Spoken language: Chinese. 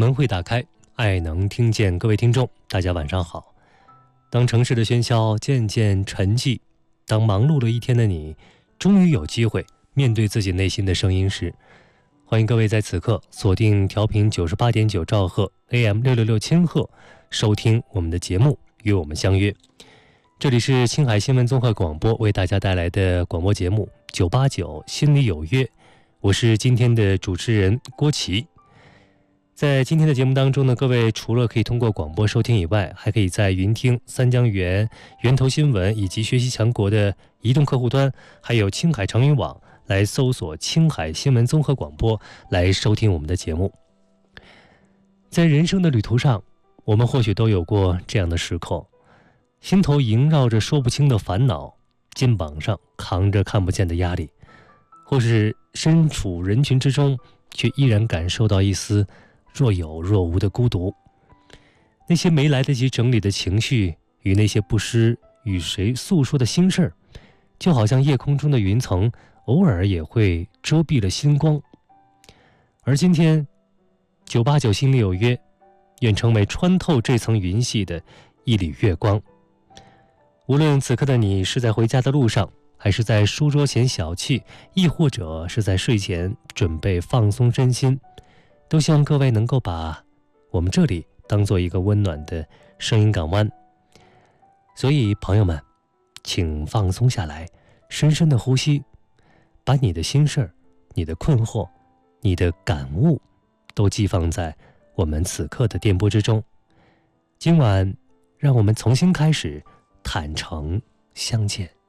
门会打开，爱能听见。各位听众，大家晚上好。当城市的喧嚣渐渐沉寂，当忙碌了一天的你终于有机会面对自己内心的声音时，欢迎各位在此刻锁定调频98.9兆赫 AM 666千赫，收听我们的节目，与我们相约。这里是青海新闻综合广播为大家带来的广播节目989心里有约，我是今天的主持人郭琦。在今天的节目当中呢，各位除了可以通过广播收听以外，还可以在云听、三江源、源头新闻以及学习强国的移动客户端，还有青海长云网来搜索青海新闻综合广播来收听我们的节目。在人生的旅途上，我们或许都有过这样的时刻，心头萦绕着说不清的烦恼，肩膀上扛着看不见的压力，或是身处人群之中，却依然感受到一丝若有若无的孤独。那些没来得及整理的情绪，与那些不知与谁诉说的心事儿，就好像夜空中的云层，偶尔也会遮蔽了星光。而今天989心里有约，愿成为穿透这层云系的一缕月光。无论此刻的你是在回家的路上，还是在书桌前小憩，亦或者是在睡前准备放松身心，都希望各位能够把我们这里当做一个温暖的声音港湾。所以朋友们，请放松下来，深深的呼吸，把你的心事儿、你的困惑、你的感悟都寄放在我们此刻的电波之中。今晚让我们重新开始，坦诚相见。